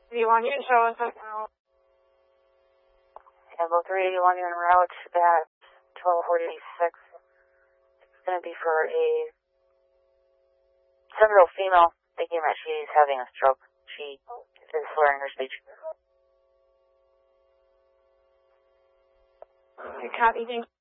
Do you want you to show us it now? Ambo 381, you're en route at 1246. It's going to be for a 7-year-old female thinking that she's having a stroke. She is slurring her speech. You copy, thank you.